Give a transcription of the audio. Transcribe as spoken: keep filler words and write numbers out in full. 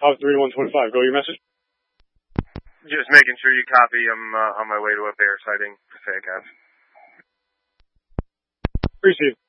Pop three one twenty-five. Go your message. Just making sure you copy. I'm uh, on my way to a bear sighting. Say, guys. Appreciate it.